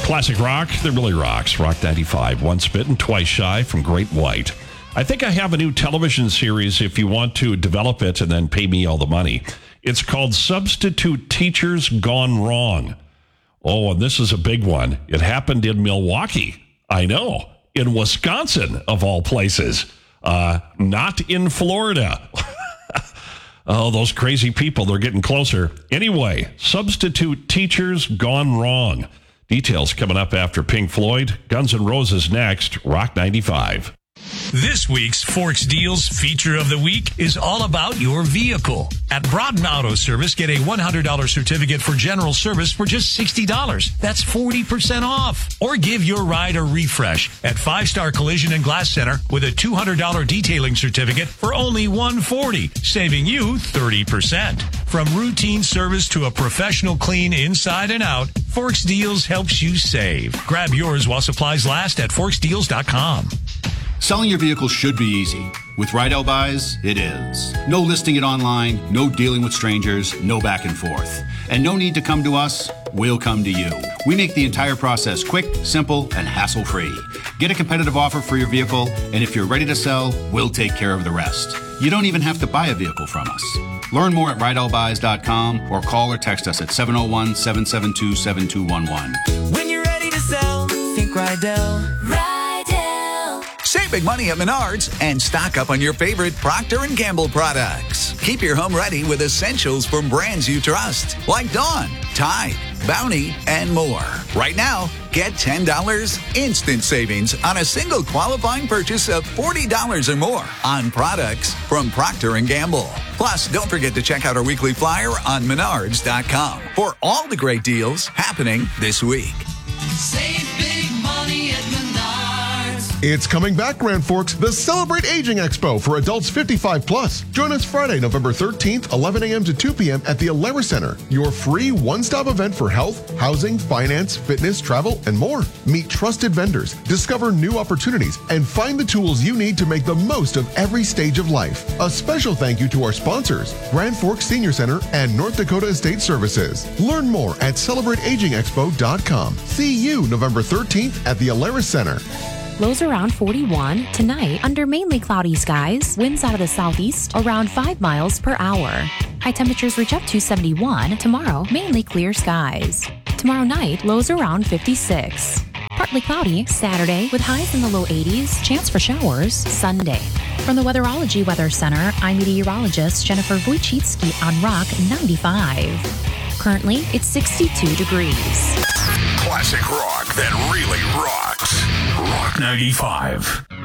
Classic rock that really rocks. Rock 95. Once bitten, twice shy from Great White. I think I have a new television series if you want to develop it and then pay me all the money. It's called Substitute Teachers Gone Wrong. Oh, and this is a big one. It happened in Milwaukee. I know. In Wisconsin, of all places. Not in Florida. Oh, those crazy people, they're getting closer. Anyway, Substitute Teachers Gone Wrong. Details coming up after Pink Floyd. Guns N' Roses next. Rock 95. This week's Forks Deals feature of the week is all about your vehicle. At Broughton Auto Service, get a $100 certificate for general service for just $60. That's 40% off. Or give your ride a refresh at 5-Star Collision and Glass Center with a $200 detailing certificate for only $140, saving you 30%. From routine service to a professional clean inside and out, Forks Deals helps you save. Grab yours while supplies last at forksdeals.com. Selling your vehicle should be easy. With Rydell Buys, it is. No listing it online, no dealing with strangers, no back and forth. And no need to come to us, we'll come to you. We make the entire process quick, simple, and hassle-free. Get a competitive offer for your vehicle, and if you're ready to sell, we'll take care of the rest. You don't even have to buy a vehicle from us. Learn more at RydellBuys.com or call or text us at 701-772-7211. When you're ready to sell, think Rydell. Save big money at Menards and stock up on your favorite Procter & Gamble products. Keep your home ready with essentials from brands you trust, like Dawn, Tide, Bounty, and more. Right now, get $10 instant savings on a single qualifying purchase of $40 or more on products from Procter & Gamble. Plus, don't forget to check out our weekly flyer on Menards.com for all the great deals happening this week. Save big money at Menards. It's coming back, Grand Forks, the Celebrate Aging Expo for adults 55 plus. Join us Friday, November 13th, 11 a.m. to 2 p.m. at the Alara Center, your free one-stop event for health, housing, finance, fitness, travel, and more. Meet trusted vendors, discover new opportunities, and find the tools you need to make the most of every stage of life. A special thank you to our sponsors, Grand Forks Senior Center and North Dakota Estate Services. Learn more at CelebrateAgingExpo.com. See you November 13th at the Alara Center. Lows around 41. Tonight, under mainly cloudy skies, winds out of the southeast around 5 miles per hour. High temperatures reach up to 71. Tomorrow, mainly clear skies. Tomorrow night, lows around 56. Partly cloudy Saturday with highs in the low 80s, chance for showers Sunday. From the Weatherology Weather Center, I'm meteorologist Jennifer Wojcicki on Rock 95. Currently, it's 62 degrees. Classic rock that really rocks. Rock 95.